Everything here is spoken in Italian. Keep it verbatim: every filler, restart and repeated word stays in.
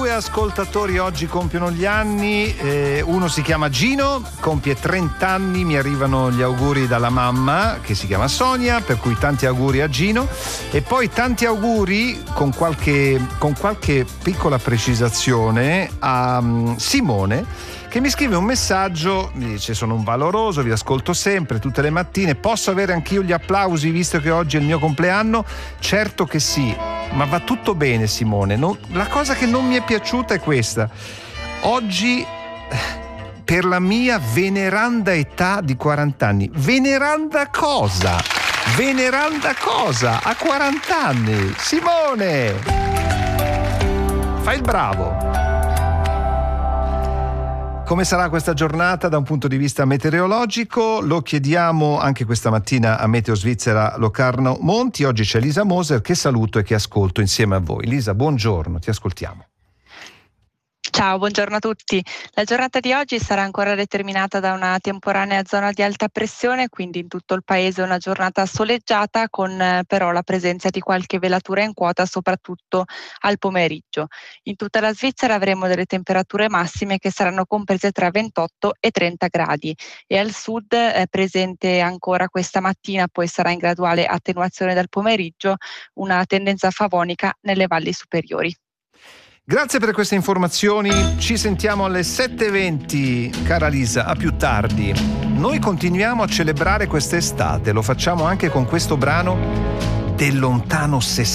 Due ascoltatori oggi compiono gli anni, eh, uno si chiama Gino, compie trenta anni, mi arrivano gli auguri dalla mamma che si chiama Sonia, per cui tanti auguri a Gino, e poi tanti auguri con qualche, con qualche piccola precisazione a um, Simone, che mi scrive un messaggio, mi dice: sono un valoroso, vi ascolto sempre, tutte le mattine, posso avere anch'io gli applausi visto che oggi è il mio compleanno? Certo che sì, ma va tutto bene Simone. Non, la cosa che non mi è piaciuta è questa: oggi per la mia veneranda età di quaranta anni, veneranda cosa? Veneranda cosa? A quaranta anni? Simone, fai il bravo. Come sarà questa giornata da un punto di vista meteorologico? Lo chiediamo anche questa mattina a Meteo Svizzera Locarno Monti. Oggi c'è Lisa Moser che saluto e che ascolto insieme a voi. Lisa, buongiorno, ti ascoltiamo. Ciao, buongiorno a tutti. La giornata di oggi sarà ancora determinata da una temporanea zona di alta pressione, quindi in tutto il paese una giornata soleggiata con eh, però la presenza di qualche velatura in quota soprattutto al pomeriggio. In tutta la Svizzera avremo delle temperature massime che saranno comprese tra ventotto e trenta gradi e al sud è presente ancora questa mattina, poi sarà in graduale attenuazione dal pomeriggio, una tendenza favonica nelle valli superiori. Grazie per queste informazioni, ci sentiamo alle sette e venti, cara Lisa, a più tardi. Noi continuiamo a celebrare quest'estate, lo facciamo anche con questo brano del lontano sessanta.